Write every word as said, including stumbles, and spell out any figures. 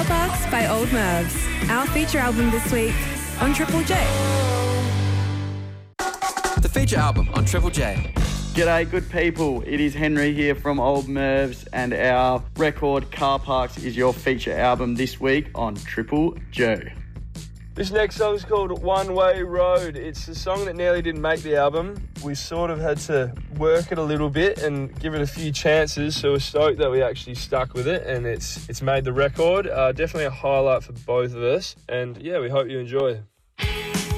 Parks by Old Mervs, our feature album this week on Triple J. The feature album on Triple J. G'day, good people. It is Henry here from Old Mervs, and our record Car Parks is your feature album this week on Triple J. This next song is called One Way Road. It's a song that nearly didn't make the album. We sort of had to work it a little bit and give it a few chances, so we're stoked that we actually stuck with it and it's it's made the record. Uh, definitely a highlight for both of us, and yeah, we hope you enjoy.